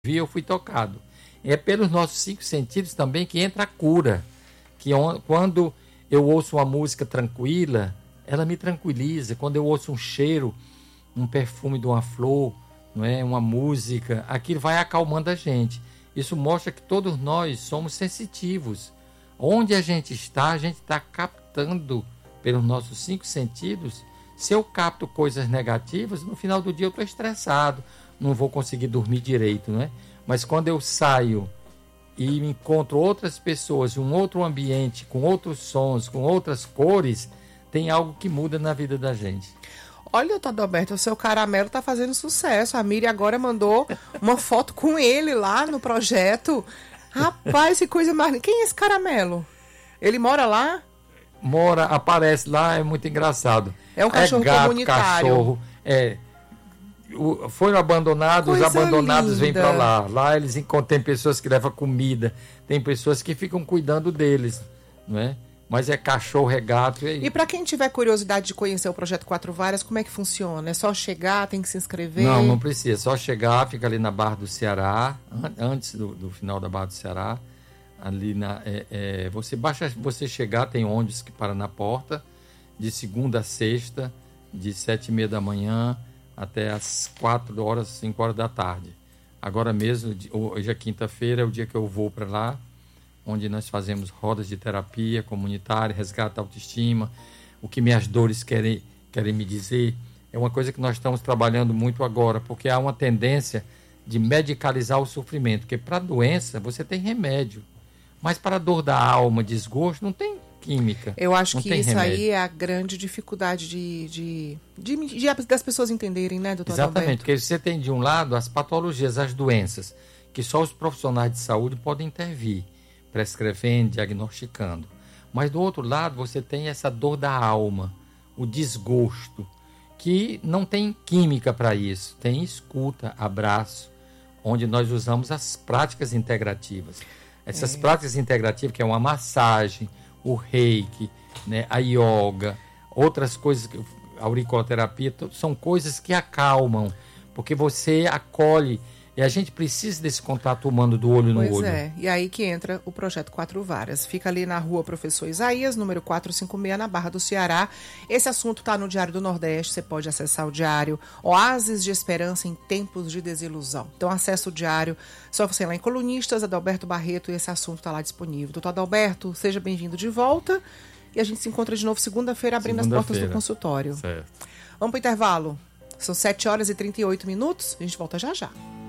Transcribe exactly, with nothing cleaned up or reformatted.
vi, eu fui tocado. É pelos nossos cinco sentidos também que entra a cura. Que on, quando eu ouço uma música tranquila, ela me tranquiliza. Quando eu ouço um cheiro, um perfume de uma flor, não é, uma música, aquilo vai acalmando a gente. Isso mostra que todos nós somos sensitivos. Onde a gente está, a gente está captando pelos nossos cinco sentidos. Se eu capto coisas negativas, no final do dia eu estou estressado, não vou conseguir dormir direito, não é? Mas quando eu saio e encontro outras pessoas, um outro ambiente, com outros sons, com outras cores, tem algo que muda na vida da gente. Olha, doutor Adalberto, o seu caramelo está fazendo sucesso. A Miriam agora mandou uma foto com ele lá no projeto. Rapaz, que coisa mais... Quem é esse caramelo? Ele mora lá? Mora, aparece lá, é muito engraçado. É um cachorro é gato, comunitário. Cachorro, é... O, foram abandonados, Coisa os abandonados linda. vêm para lá. Lá eles encontram, tem pessoas que levam comida, tem pessoas que ficam cuidando deles, não é? Mas é cachorro, é gato. É... E para quem tiver curiosidade de conhecer o Projeto Quatro Varas, como é que funciona? É só chegar, tem que se inscrever? Não, não precisa. É só chegar, fica ali na Barra do Ceará, antes do, do final da Barra do Ceará. Ali na, é, é, você basta você chegar, tem ônibus que para na porta, de segunda a sexta, de sete e meia da manhã até as quatro horas, cinco horas da tarde. Agora mesmo, hoje é quinta-feira, é o dia que eu vou para lá, onde nós fazemos rodas de terapia comunitária, resgate da autoestima, o que minhas dores querem, querem me dizer. É uma coisa que nós estamos trabalhando muito agora, porque há uma tendência de medicalizar o sofrimento, porque para a doença você tem remédio, mas para a dor da alma, desgosto, não tem química. Eu acho não que tem isso remédio. aí é a grande dificuldade de, de, de, de das pessoas entenderem, né, doutor Exatamente, Adalberto? porque você tem de um lado as patologias, as doenças, que só os profissionais de saúde podem intervir, prescrevendo, diagnosticando. Mas do outro lado você tem essa dor da alma, o desgosto, que não tem química para isso, tem escuta, abraço, onde nós usamos as práticas integrativas. Essas é. práticas integrativas, que é uma massagem, o reiki, né, a yoga, outras coisas, a auriculoterapia, são coisas que acalmam, porque você acolhe, e a gente precisa desse contato humano do olho pois no olho. Pois é, e aí que entra o Projeto Quatro Varas. Fica ali na rua Professor Isaías, número quatrocentos e cinquenta e seis, na Barra do Ceará. Esse assunto está no Diário do Nordeste, você pode acessar o diário. Oásis de Esperança em Tempos de Desilusão. Então acessa o diário, só você ir lá em Colunistas, Adalberto Barreto, e esse assunto está lá disponível. Doutor Adalberto, seja bem-vindo de volta. E a gente se encontra de novo segunda-feira, abrindo segunda as portas do consultório. Certo. Vamos para o intervalo. São sete horas e trinta e oito minutos, a gente volta já já.